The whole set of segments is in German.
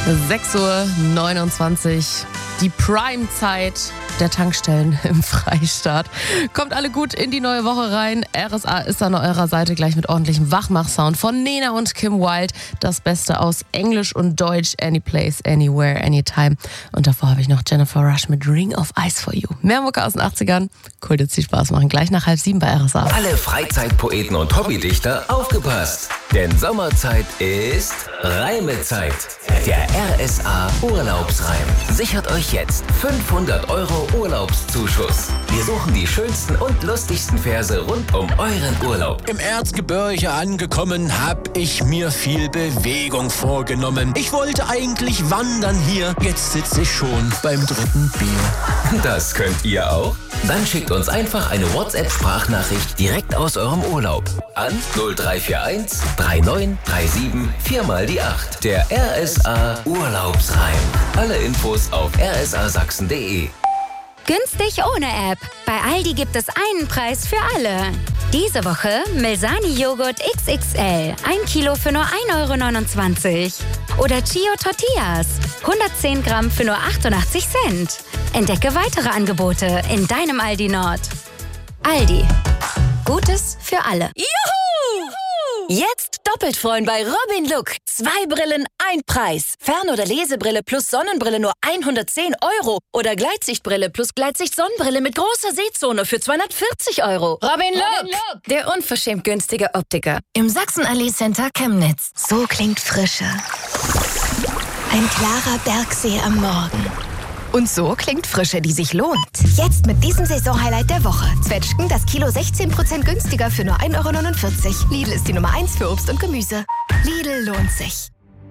6:29 Uhr, die Prime-Zeit der Tankstellen im Freistaat. Kommt alle gut in die neue Woche rein. RSA ist an eurer Seite gleich mit ordentlichem Wachmach-Sound von Nena und Kim Wilde. Das Beste aus Englisch und Deutsch. Any place, anywhere, anytime. Und davor habe ich noch Jennifer Rush mit Ring of Ice for You. Mehr Mucke aus den 80ern. Cool, jetzt viel Spaß machen. Gleich nach 6:30 bei RSA. Alle Freizeitpoeten und Hobbydichter aufgepasst. Denn Sommerzeit ist Reimezeit. Der RSA Urlaubsreim sichert euch jetzt 500 € Urlaubszuschuss. Wir suchen die schönsten und lustigsten Verse rund um euren Urlaub. Im Erzgebirge angekommen, hab ich mir viel Bewegung vorgenommen. Ich wollte eigentlich wandern hier, jetzt sitze ich schon beim 3. Bier. Das könnt ihr auch? Dann schickt uns einfach eine WhatsApp-Sprachnachricht direkt aus eurem Urlaub an 0341 3937 4 mal die 8. Der RSA Urlaubsreim. Alle Infos auf rsasachsen.de. Günstig ohne App. Bei Aldi gibt es einen Preis für alle. Diese Woche Milsani-Joghurt XXL. 1 Kilo für nur 1,29 €. Oder Chio Tortillas. 110 Gramm für nur 88 Cent. Entdecke weitere Angebote in deinem Aldi Nord. Aldi. Gutes für alle. Juhu! Jetzt doppelt freuen bei Robin Look. 2 Brillen, 1 Preis. Fern- oder Lesebrille plus Sonnenbrille nur 110 € Oder Gleitsichtbrille plus Gleitsicht-Sonnenbrille mit großer Sehzone für 240 €. Robin Look, der unverschämt günstige Optiker. Im Sachsenallee Center Chemnitz. So klingt Frische. Ein klarer Bergsee am Morgen. Und so klingt Frische, die sich lohnt. Jetzt mit diesem Saisonhighlight der Woche. Zwetschgen das Kilo 16% günstiger für nur 1,49 €. Lidl ist die Nummer 1 für Obst und Gemüse. Lidl lohnt sich.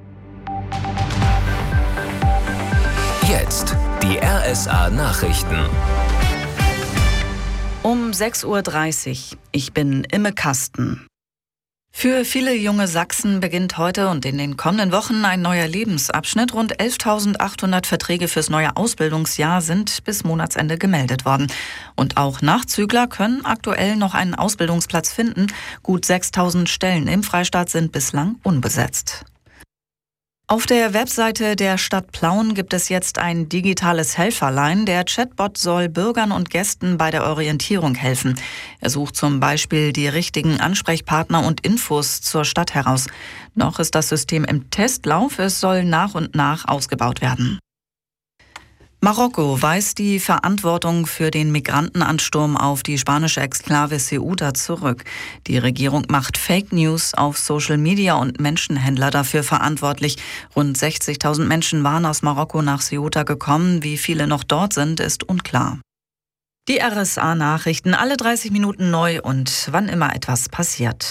Jetzt die RSA Nachrichten. Um 6:30 Uhr. Ich bin Imme Kasten. Für viele junge Sachsen beginnt heute und in den kommenden Wochen ein neuer Lebensabschnitt. Rund 11.800 Verträge fürs neue Ausbildungsjahr sind bis Monatsende gemeldet worden. Und auch Nachzügler können aktuell noch einen Ausbildungsplatz finden. Gut 6.000 Stellen im Freistaat sind bislang unbesetzt. Auf der Webseite der Stadt Plauen gibt es jetzt ein digitales Helferlein. Der Chatbot soll Bürgern und Gästen bei der Orientierung helfen. Er sucht zum Beispiel die richtigen Ansprechpartner und Infos zur Stadt heraus. Noch ist das System im Testlauf. Es soll nach und nach ausgebaut werden. Marokko weist die Verantwortung für den Migrantenansturm auf die spanische Exklave Ceuta zurück. Die Regierung macht Fake News auf Social Media und Menschenhändler dafür verantwortlich. Rund 60.000 Menschen waren aus Marokko nach Ceuta gekommen. Wie viele noch dort sind, ist unklar. Die RSA-Nachrichten alle 30 Minuten neu und wann immer etwas passiert.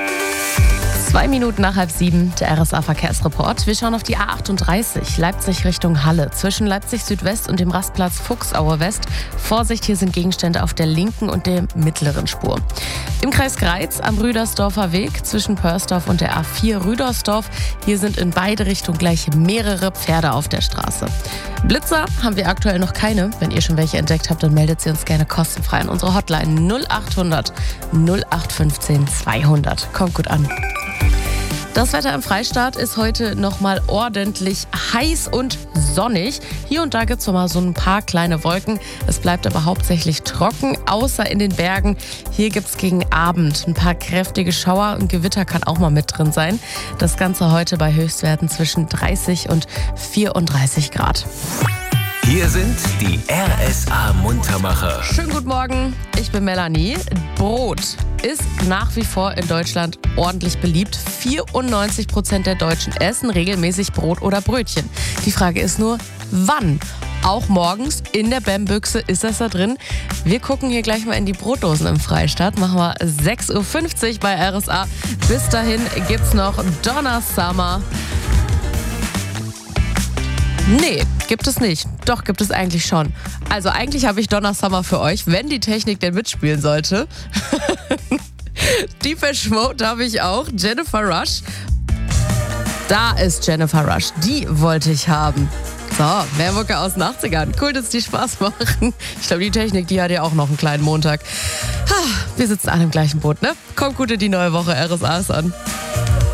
2 Minuten nach 6:30, der RSA-Verkehrsreport. Wir schauen auf die A38, Leipzig Richtung Halle. Zwischen Leipzig Südwest und dem Rastplatz Fuchsaue West. Vorsicht, hier sind Gegenstände auf der linken und der mittleren Spur. Im Kreis Greiz am Rüdersdorfer Weg zwischen Pörsdorf und der A4 Rüdersdorf. Hier sind in beide Richtungen gleich mehrere Pferde auf der Straße. Blitzer haben wir aktuell noch keine. Wenn ihr schon welche entdeckt habt, dann meldet sie uns gerne kostenfrei an unsere Hotline 0800 0815 200. Kommt gut an. Das Wetter im Freistaat ist heute nochmal ordentlich heiß und sonnig. Hier und da gibt es noch mal so ein paar kleine Wolken. Es bleibt aber hauptsächlich trocken, außer in den Bergen. Hier gibt es gegen Abend ein paar kräftige Schauer und Gewitter kann auch mal mit drin sein. Das Ganze heute bei Höchstwerten zwischen 30 und 34 Grad. Hier sind die RSA-Muntermacher. Schönen guten Morgen, ich bin Melanie. Brot ist nach wie vor in Deutschland ordentlich beliebt. 94% der Deutschen essen regelmäßig Brot oder Brötchen. Die Frage ist nur, wann? Auch morgens in der Bämbüchse ist das da drin. Wir gucken hier gleich mal in die Brotdosen im Freistaat. Machen wir 6:50 Uhr bei RSA. Bis dahin gibt's noch Donna Summer. Nee, gibt es nicht. Doch, gibt es eigentlich schon. Also eigentlich habe ich Donna Summer für euch, wenn die Technik denn mitspielen sollte. Depeche Mode habe ich auch. Jennifer Rush. Da ist Jennifer Rush. Die wollte ich haben. So, mehr Mucke aus den 80ern. Cool, dass die Spaß machen. Ich glaube, die Technik, die hat ja auch noch einen kleinen Montag. Wir sitzen alle im gleichen Boot, ne? Kommt gut in die neue Woche. RSA ist an.